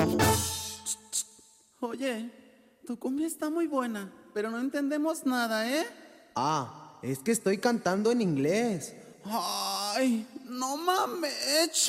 Oye, tu cumbia está muy buena, pero no entendemos nada, ¿eh? Ah, es que estoy cantando en inglés. Ay, no mames.